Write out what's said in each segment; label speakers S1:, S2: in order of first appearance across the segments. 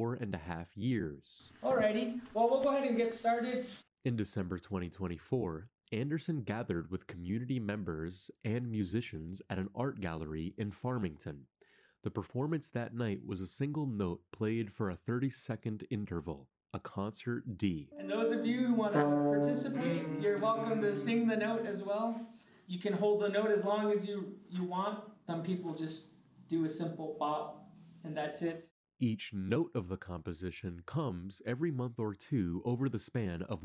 S1: 4.5 years.
S2: Alrighty, well, we'll go ahead and get started.
S1: In December 2024, Anderson gathered with community members and musicians at an art gallery in Farmington. The performance that night was a single note played for a 30-second interval, a concert D.
S2: And those of you who want to participate, you're welcome to sing the note as well. You can hold the note as long as you want. Some people just do a simple bop, and that's it.
S1: Each note of the composition comes every month or two over the span of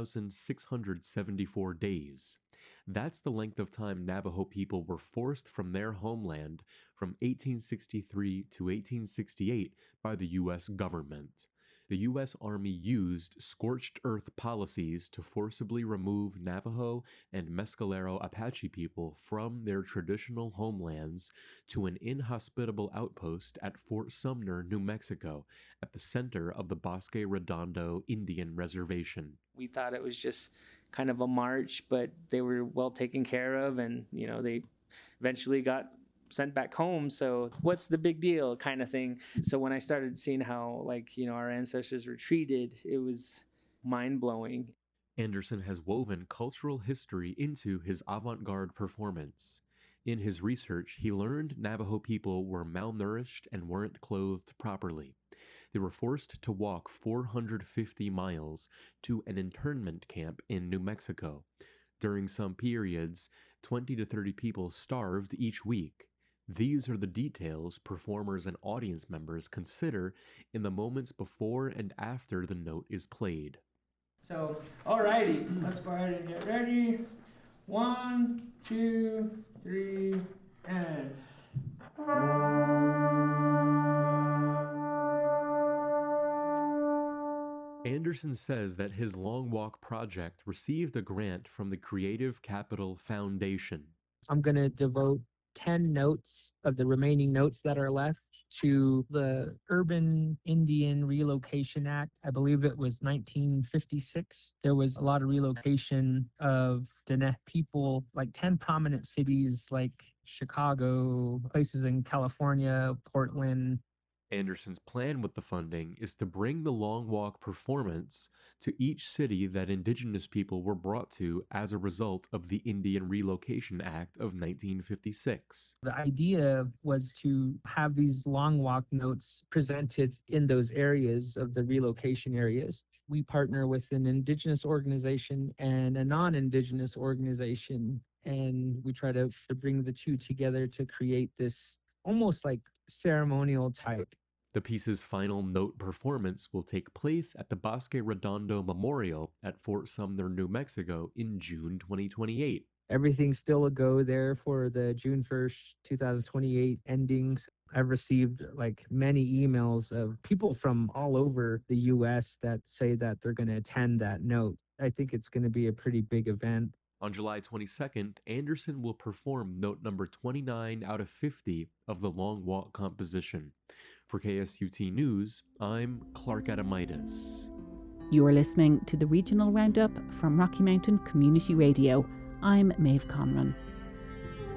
S1: 1,674 days. That's the length of time Navajo people were forced from their homeland from 1863 to 1868 by the U.S. government. The U.S. Army used scorched earth policies to forcibly remove Navajo and Mescalero Apache people from their traditional homelands to an inhospitable outpost at Fort Sumner, New Mexico, at the center of the Bosque Redondo Indian Reservation.
S2: We thought it was just kind of a march, but they were well taken care of, and they eventually got sent back home, so what's the big deal kind of thing. So when I started seeing how our ancestors were treated, it was mind-blowing.
S1: Anderson has woven cultural history into his avant-garde performance. In his research, he learned Navajo people were malnourished and weren't clothed properly. They were forced to walk 450 miles to an internment camp in New Mexico. During some periods, 20 to 30 people starved each week. These are the details performers and audience members consider in the moments before and after the note is played.
S2: So, alrighty, let's go ahead and get ready. 1, 2, 3, and...
S1: Anderson says that his Long Walk project received a grant from the Creative Capital Foundation.
S3: I'm going to devote 10 notes of the remaining notes that are left to the Urban Indian Relocation Act. I believe it was 1956. There was a lot of relocation of Diné people, like 10 prominent cities like Chicago, places in California, Portland.
S1: Anderson's plan with the funding is to bring the Long Walk performance to each city that Indigenous people were brought to as a result of the Indian Relocation Act of 1956.
S3: The idea was to have these Long Walk notes presented in those areas of the relocation areas. We partner with an Indigenous organization and a non-Indigenous organization, and we try to bring the two together to create this almost like ceremonial type.
S1: The piece's final note performance will take place at the Bosque Redondo Memorial at Fort Sumner, New Mexico in June 2028.
S3: Everything's still a go there for the June 1st, 2028 endings. I've received many emails of people from all over the U.S. that say that they're going to attend that note. I think it's going to be a pretty big event.
S1: On July 22nd, Anderson will perform note number 29 out of 50 of the Long Walk composition. For KSUT News, I'm Clark Adamitis.
S4: You are listening to the Regional Roundup from Rocky Mountain Community Radio. I'm Maeve Conran.